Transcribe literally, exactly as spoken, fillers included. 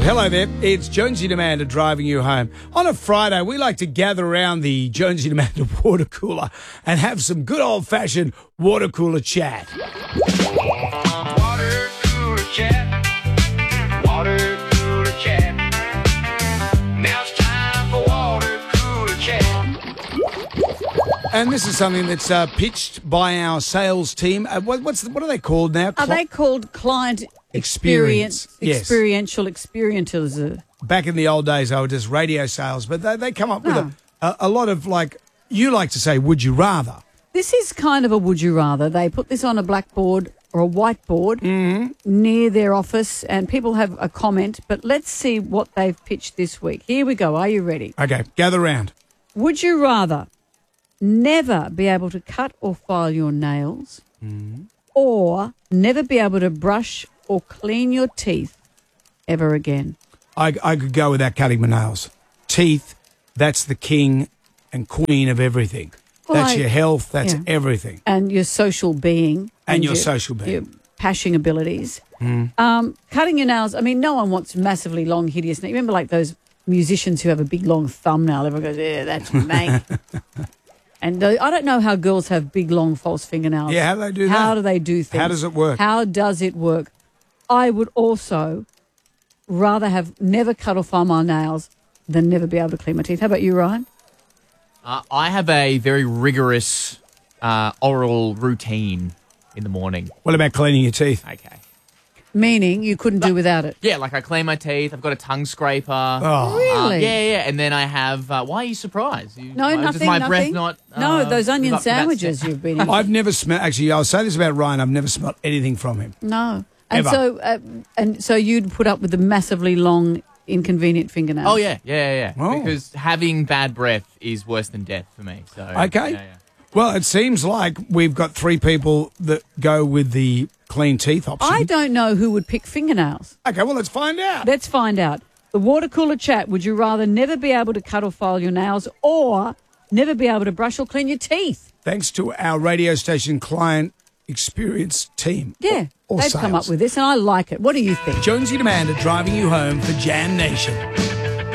Hello there, it's Jonesy and Amanda driving you home. On a Friday, we like to gather around the Jonesy and Amanda water cooler and have some good old-fashioned water cooler chat. Water cooler chat. Water cooler chat. Now it's time for water cooler chat. And this is something that's uh, pitched by our sales team. Uh, what, what's the, what are they called now? Are Cli- they called client Experience, experience, yes. experiential experiences? Back in the old days, I was just radio sales, but they, they come up with No. a, a, a lot of, like, you like to say, would you rather? This is kind of a would you rather. They put this on a blackboard or a whiteboard Mm-hmm. near their office, and people have a comment. But let's see what they've pitched this week. Here we go. Are you ready? Okay, gather round. Would you rather never be able to cut or file your nails, Mm-hmm. or never be able to brush or clean your teeth ever again? I, I could go without cutting my nails. Teeth, that's the king and queen of everything. Well, that's I- your health, that's yeah. everything. And your social being. And your social being. Your pashing abilities. Um, cutting your nails, I mean, no one wants massively long, hideous nails. You remember like those musicians who have a big, long thumbnail? Everyone goes, yeah, that's mank. And uh, I don't know how girls have big, long, false fingernails. Yeah, how do they do that? How do they do things? How does it work? How does it work? I would also rather have never cut or file my nails than never be able to clean my teeth. How about you, Ryan? Uh, I have a very rigorous uh, oral routine in the morning. What about cleaning your teeth? Okay. Meaning you couldn't do without it. Yeah, like I clean my teeth. I've got a tongue scraper. Oh. Really? Uh, yeah, yeah. And then I have. Uh, why are you surprised? You, No, uh, nothing, Does my nothing. breath not? no, uh, those onion live up to that sandwiches sta- you've been eating. I've never smelled, actually, I'll say this about Ryan, I've never smelled anything from him. No. And Ever. so uh, and so you'd put up with the massively long, inconvenient fingernails. Oh yeah, yeah, yeah. yeah. Oh. Because having bad breath is worse than death for me. So Okay. Yeah, yeah. Well, it seems like we've got three people that go with the clean teeth option. I don't know who would pick fingernails. Okay, well, let's find out. Let's find out. The water cooler chat, would you rather never be able to cut or file your nails or never be able to brush or clean your teeth? Thanks to our radio station client experience team. Yeah, Or, or they've come up sales. with this and I like it. What do you think? Jonesy and Amanda driving you home for Jam Nation.